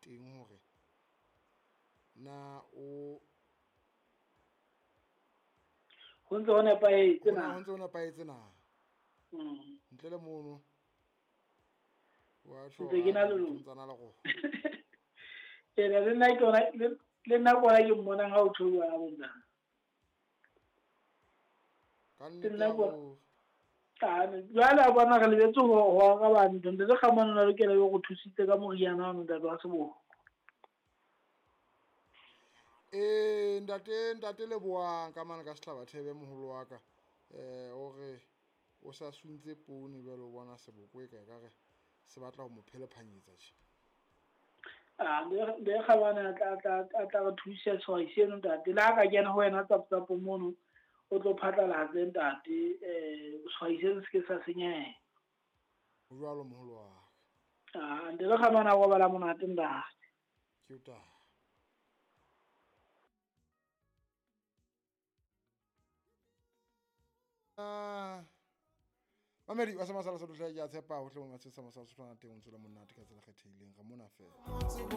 teng hore na o ho ntse ho nepahetse ho na. ntse ho nepahetse na ntle le mono wa Ntse ke na le lona. ntsana le go Ena le nna ke ona le nna bona ke mmona ha o thowa ya bona. ka Ke nnete nna ya bona. go Jwale a bona re lebetse ho ka bantu ntse le kgamano na lokela yo go thusitse ka moriana wa ntate wa sebo. ntate le boang ka mane ka sehlaba thebe moholo wa ka ore o sa suntse poone bjale o bona seboko e ka re se batla ho mo phelephanyetsa tje Le kgamana a tla re thusa sehwai seno ntate le ha ka kena ho wena tsapo mono o tlo phatlalatse ntate sehwai seno se ke sa senyeha. o jwalo moholo wa ka Nte le kgamana go bala monate ntate. ke o taba mamedi wa semasala se dotlha ke a tshepa ho tle mo matshe sa mosala se tshwana teng o ntse le monate ka tsela kgethehileng ga mona fela